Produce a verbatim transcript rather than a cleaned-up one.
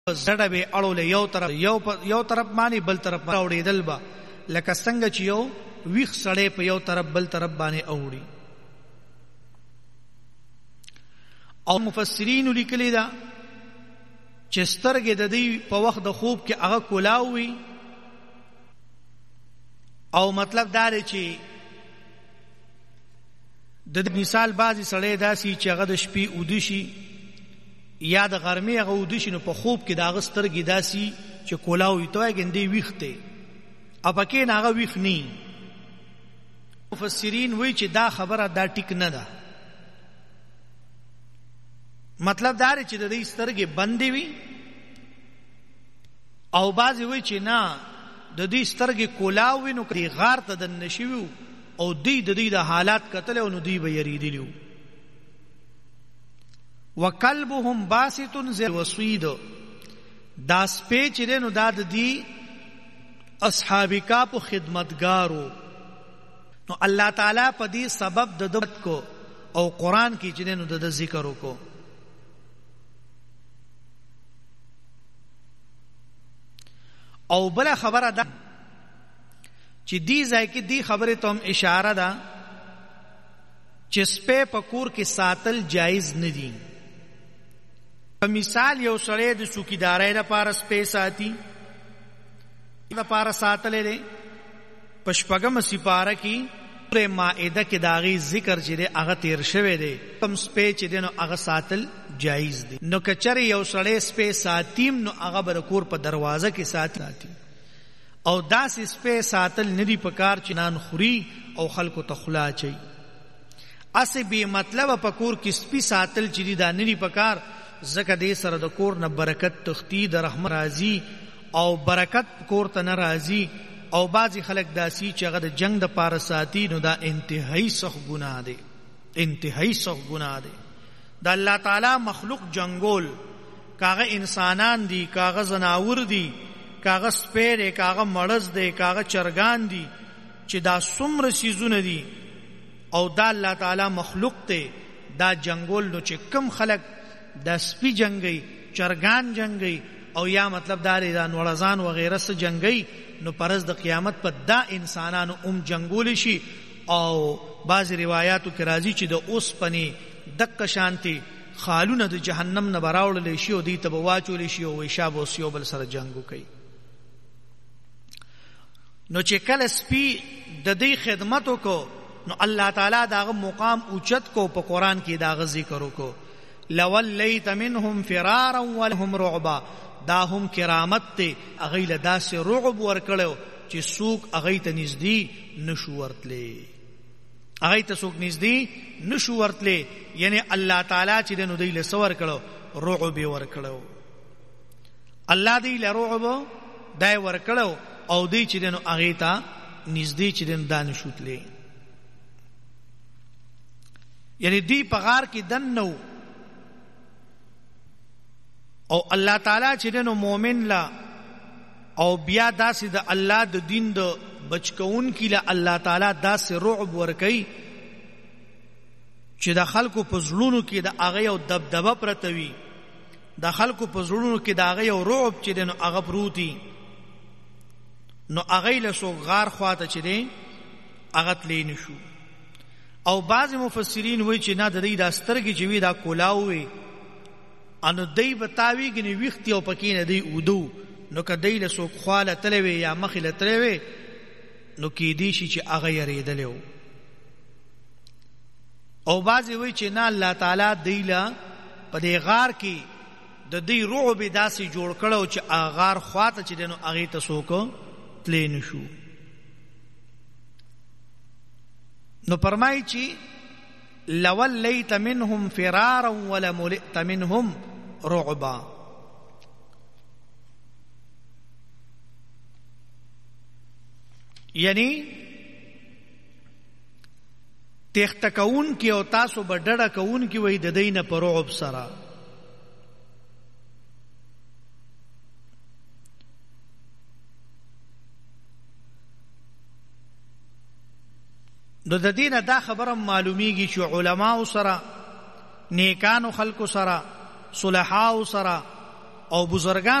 زړه به اړول یو طرف یو یو طرف باندې بل طرف اورېدل با لکه څنګه چې یو ویخ سړی په یو طرف بل طرف باندې اوړي. او مفسرین لیکلي دا چې سترګې د دې په وخت د خوب کې هغه کولاوي او مطلب دا دی چې د مثال بعضی سړی داسي چې هغه د شپې اوده شي یا د غرمې هغه اوده شي نو په خوب کې د هغه سترګې داسي چې کولاوي ته ګندې ویښته اپکې نه هغه ویښ نه. مفسرین وایي چې دا خبره دا ټیک نه ده. مطلب دا دی چې د دې سترګې بندې وي او بعضی وایي چې نه د دې سترګې کولاوي نو کې غار ته د نشوي او دی د دې د حالات کتل او نو دی به یریدلیو. وکلبهم باسط ذل وصید دا سپې چې نو دا د دې اصحاب کهف خدمتګارو نو الله تعالی په دې سبب د دبت کو او قران کې چې نو د ذکر وکړو. او بل خبره ده چې دی ځای کې دی خبره ته هم اشاره ده چې سپې په کور کې ساتل جایز نه دي. په مثال یو سړی د څوکیدارۍ لپاره سپې ساتي لپاره ساتلې دی په شپږم سپاره کې سورې مائده کې داغي ذکر چې دی هغه تیر شوی دی کوم سپې چې دی نو هغه ساتل جایز دی. نو کچره یو سړی سپې ساتیم نو هغه به کور په دروازه کې ساتي او داسې سپې ساتل ندی پکار چې نان خوري او خلکو ته خلا چي. اسې به مطلب په کور کې سپې ساتل چې دی دا ندی پکار زکه دې سره د کور نه برکت تختی د رحمت راضي او برکت کور ته ناراضي. او بعضی خلک داسي چې هغه د جنگ د پاره ساتي نو دا انتهایی سخت ګناه دی انتهایی سخت ګناه دی. د الله تعالی مخلوق جنگول کاغه انسانان دي کاغه زناور دي کاغه سپېره کاغه مړز دي کاغه چرګان دي چې دا څومره سيزونه دي او دا الله تعالی مخلوق ته دا جنگول نو چې کم خلک د سپي جنگي چرګان جنگي او یا مطلب دا لري دا نوړزان و غیره سره جنگي نو پرز د قیامت په دا انسانانو ام جنگول شي. او بعض روایتو کې راځي چې د اوس پني دک شانتي خالونه د جهنم نه براوړل شي او دې ته واچول شي او وشاب او سیو بل سره جنگو کوي. نو چې کله سپي د دې خدمت وکړو نو الله تعالی داغه مقام اوچت کو په قران کې داغه ذکر وکړو. لولیت منهم فرارا ولهم رعبا دا هم کرامت ته اغه له داسې رعب ورکړو چې سوق اغه ته نږدې نشو ورتلې اغه ته سوق نږدې نشو ورتلې. یعنی الله تعالی چې نو دی له سور کړو رعب ورکړو الله دی له رعب دای ورکړو او دی چې نو اغه ته نږدې چې نو دان شوتلې. یعنی دی په غار کې دن نو او الله تعالی چې نو مؤمن لا او بیا داسې د الله د دین د بچکون کې لا الله تعالی داسې رعب ورکي چې د خلکو په زړونو کې د هغه یو دبدبه پرتوي د خلکو په زړونو کې د هغه یو رعب چې نو هغه پروتي نو هغه له سو غار خواته چې دی هغه تلې نشو. او بعض مفسرین وایي چې نه د دې د سترګې چې وی دا کولاوي انو دی بتاوی گنی ویختی او پکی نه دی اودو نو که دی له سوک خواله تلوي یا مخې له تلوي نو کې دی شي چې هغه یریدلو. او بعضی وایي چې نه الله تعالی دی له په دې غار کې د دې رعب داسې جوړ کړو چې هغه غار خواته چې نو هغه ته سوک تلې نشو. نو فرمایي چې لولیت منهم فرارا ولملئت منهم رعبا. یعنی تخت کون کی او تاسو بډړه کون کی وای د دینه پر رعب سره. نو د دینه دا خبره معلومیږي چې علماء سره نیکانو خلکو سره صلحاء سره او بزرگان